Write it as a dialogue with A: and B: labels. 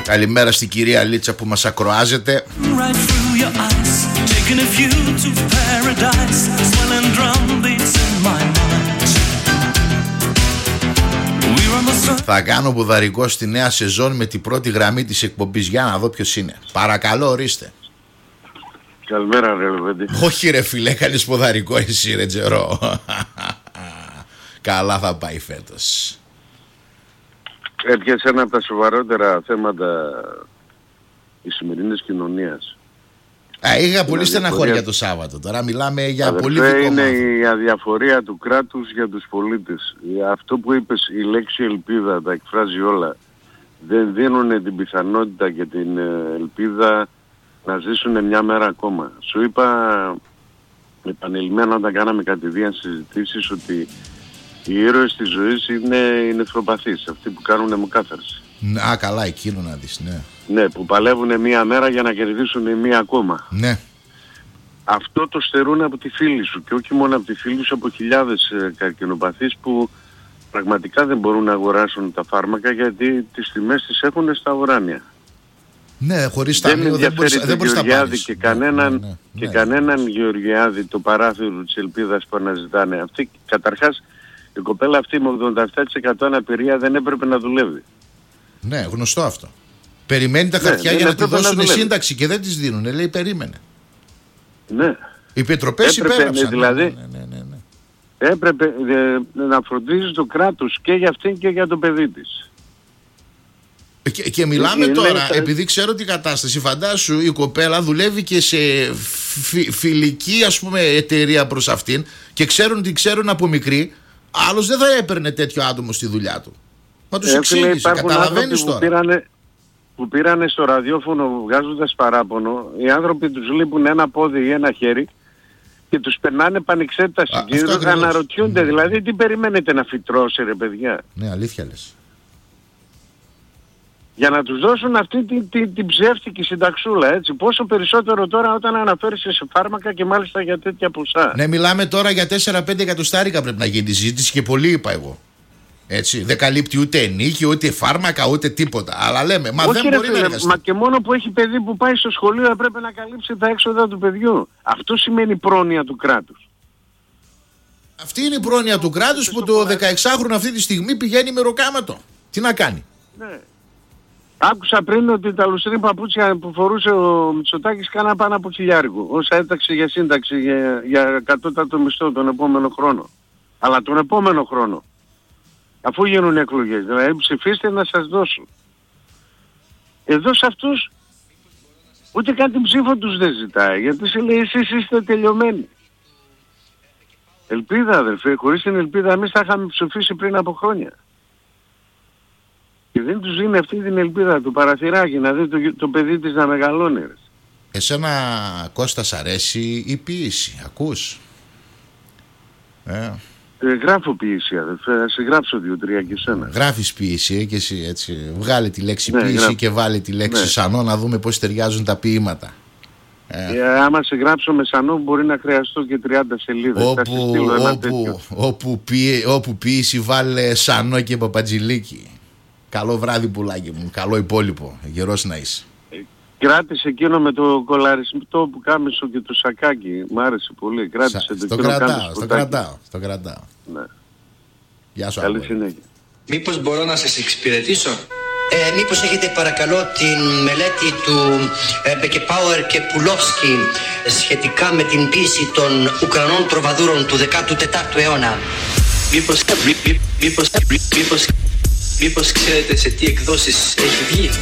A: Καλημέρα στην κυρία Λίτσα που μας ακροάζεται. Θα κάνω ποδαρικό στη νέα σεζόν με την πρώτη γραμμή της εκπομπής. Για να δω ποιος είναι. Παρακαλώ, ορίστε.
B: Καλημέρα ρε Λεβέντη.
A: Όχι ρε φίλε, κάνεις ποδαρικό εσύ ρε Τζερό. Καλά θα πάει φέτος.
B: Έπιασε ένα από τα σοβαρότερα θέματα της σημερινής κοινωνίας.
A: Είχα πολύ στεναχώρια το Σάββατο. Τώρα μιλάμε για πολύ
B: δικό είναι η αδιαφορία του κράτους για τους πολίτες. Αυτό που είπες, η λέξη ελπίδα τα εκφράζει όλα. Δεν δίνουν την πιθανότητα και την ελπίδα να ζήσουν μια μέρα ακόμα. Σου είπα επανειλημμένα όταν κάναμε κατηδίαν συζητήσεις ότι οι ήρωες της ζωής είναι οι νεφροπαθείς, αυτοί που κάνουν αιμοκάθαρση.
A: Α, καλά, εκείνο να δεις, ναι.
B: Ναι, που παλεύουν μία μέρα για να κερδίσουν μία ακόμα.
A: Ναι.
B: Αυτό το στερούν από τη φίλη σου και όχι μόνο από τη φίλη σου, από χιλιάδες καρκινοπαθείς που πραγματικά δεν μπορούν να αγοράσουν τα φάρμακα γιατί τις τιμές τις έχουν στα ουράνια.
A: Ναι, χωρίς ταμείο δεν μπορείς να πάρεις.
B: Και κανέναν Γεωργιάδη το παράθυρο της ελπίδας που αναζητάνε. Αυτή, καταρχάς, η κοπέλα αυτή με 87% αναπηρία δεν έπρεπε να δουλεύει.
A: Ναι, γνωστό αυτό. Περιμένει τα χαρτιά για να τη δώσουν σύνταξη και δεν της δίνουν. Λέει περίμενε.
B: Ναι.
A: Οι επιτροπές υπέγραψαν.
B: Δηλαδή, ναι. Έπρεπε να φροντίζει το κράτος και για αυτήν και για το παιδί της.
A: Και μιλάμε τώρα, επειδή ξέρω την κατάσταση, φαντάσου η κοπέλα δουλεύει και σε φιλική ας πούμε εταιρεία προς αυτήν και ξέρουν από μικρή, άλλος δεν θα έπαιρνε τέτοιο άτομο στη δουλειά του. Μα τους εξήγησε, καταλαβαίνεις τώρα.
B: Που πήρανε στο ραδιόφωνο βγάζοντας παράπονο, οι άνθρωποι τους λείπουν ένα πόδι ή ένα χέρι και τους περνάνε πανεξέταση και αναρωτιούνται, δηλαδή τι περιμένετε να φυτρώσει ρε παιδιά.
A: Ναι, αλήθεια λες.
B: Για να τους δώσουν αυτή την ψεύτικη συνταξούλα, έτσι. Πόσο περισσότερο τώρα όταν αναφέρεσαι σε φάρμακα και μάλιστα για τέτοια ποσά.
A: Ναι, μιλάμε τώρα για 4-5 εκατοστάρικα πρέπει να γίνει τη συζήτηση και πολύ είπα εγώ. Έτσι, δεν καλύπτει ούτε ενίκιο, ούτε φάρμακα, ούτε τίποτα. Αλλά λέμε, μα
B: όχι,
A: δεν μπορεί να εργαστεί.
B: Μα και μόνο που έχει παιδί που πάει στο σχολείο έπρεπε να καλύψει τα έξοδα του παιδιού. Αυτό σημαίνει πρόνοια του κράτους.
A: Αυτή είναι η πρόνοια του κράτους που το 16χρονο αυτή τη στιγμή πηγαίνει με ροκάματο. Τι να κάνει.
B: Ναι. Άκουσα πριν ότι τα λουστρή παπούτσια που φορούσε ο Μητσοτάκης κάναν πάνω από 1.000 όσα έταξε για σύνταξη για κατώτατο μισθό τον επόμενο χρόνο. Αλλά τον επόμενο χρόνο. Αφού γίνουν εκλογές. Δηλαδή ψηφίστε να σας δώσουν. Εδώ σε αυτούς ούτε καν την ψήφο τους δεν ζητάει. Γιατί σε λέει εσείς είστε τελειωμένοι. Ελπίδα αδερφέ. Χωρίς την ελπίδα εμείς θα είχαμε ψηφίσει πριν από χρόνια. Και δεν τους δίνει αυτή την ελπίδα του παραθυράκι να δει το παιδί της να μεγαλώνει.
A: Εσένα Κώστα σ' αρέσει η ποίηση, ακούς?
B: Γράφω ποίηση αδερφέ, θα σε γράψω 2-3 και σένα.
A: Γράφεις ποίηση και εσύ έτσι, βγάλε τη λέξη ποίηση και βάλε τη λέξη σανό να δούμε πώς ταιριάζουν τα ποίηματα.
B: Άμα σε γράψω με σανό μπορεί να χρειαστώ και 30 σελίδες.
A: Όπου ποίηση βάλε σανό και παπατζηλίκι. Καλό βράδυ πουλάκι μου, καλό υπόλοιπο, γερός να είσαι.
B: Κράτησε εκείνο με το κολαρισμό που κάμισο και το σακάκι, μ' άρεσε πολύ. Κράτησε το
A: στο κρατάω.
B: Ναι.
A: Γεια σου.
B: Καλή συνέχεια.
C: Μήπως μπορώ να σας εξυπηρετήσω?
D: Μήπως έχετε παρακαλώ την μελέτη του Μπεκεπάουερ και Πουλόφσκι σχετικά με την ποίηση των Ουκρανών τροβαδούρων του 14ου αιώνα?
C: Μήπως ξέρετε σε τι εκδόσεις έχει βγει?